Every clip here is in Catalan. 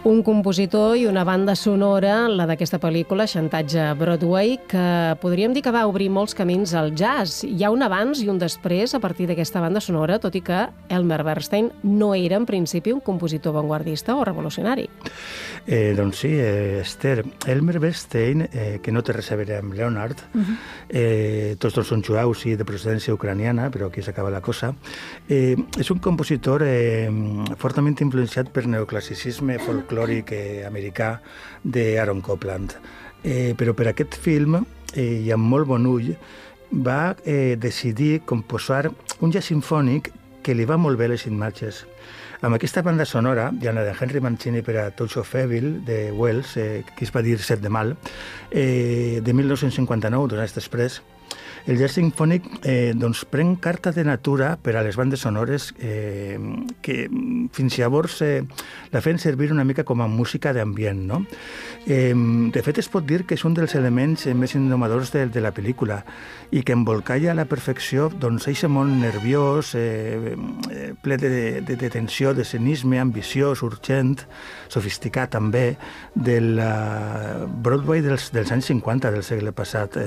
Un compositor i una banda sonora, la d'aquesta pel·lícula, Xantatge a Broadway, que podríem dir que va obrir molts camins al jazz. Hi ha un abans i un després a partir d'aquesta banda sonora, tot i que Elmer Bernstein no era en principi un compositor avantguardista o revolucionari. Doncs sí, Esther. Elmer Bernstein, que no té res a veure amb Leonard, tots dos són jueus i de procedència ucraniana, però aquí s'acaba la cosa, és un compositor fortament influenciat per neoclassicisme folclòric americà d'Aaron Copland. Però per aquest film, i amb molt bon ull, va decidir composar un jazz sinfònic que li va molt bé les imatges. Amb aquesta banda sonora, ja la de Henry Mancini per a Touch of Evil, de Wells, que es va dir Set de Mal, de 1959, 2 anys després, el jazz sinfònic pren carta de natura per a les bandes sonores que fins llavors la feien servir una mica com a música d'ambient, no? De fet, es pot dir que és un dels elements més innovadors de la pel·lícula i que embolcalla a la perfecció aquest món nerviós, ple de tensió, de cinisme, ambiciós, urgent, sofisticat també, del Broadway dels anys 50 del segle passat.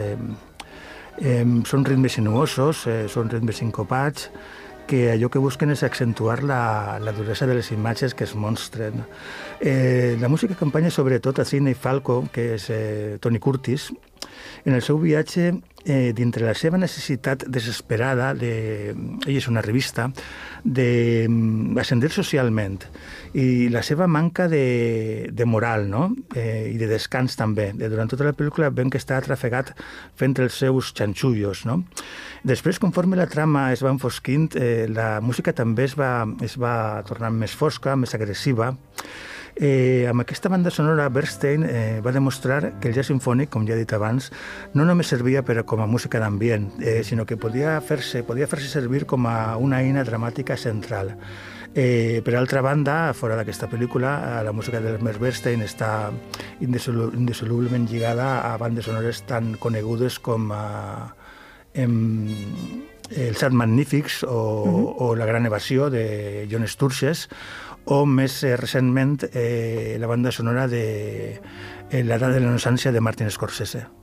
Són ritmes sinuosos, són ritmes sincopats, que allò que busquen és accentuar la duresa de les imatges que es mostren. La música acompanya sobretot a Sidney Falco, que és Tony Curtis, en el seu viatge dintre la seva necessitat desesperada, ell és una revista, d'ascendir socialment i la seva manca de moral, no? I de descans també. Durant tota la pel·lícula veiem que està atrafegat fent els seus xanxullos, no? Després, conforme la trama es va enfosquint, la música també es va tornar més fosca, més agressiva. Amb aquesta banda sonora, Bernstein va demostrar que el jazz sinfònic, com ja he dit abans, no només servia com a música d'ambient, sinó que podia fer-se servir com a una eina dramàtica central. Per altra banda, fora d'aquesta pel·lícula, la música d'Elmer Bernstein està indissolublement lligada a bandes sonores tan conegudes com els Set Magnífics o La Gran Evasió de John Sturges, o més recentment la banda sonora de L'Edat de la Innocència de Martin Scorsese.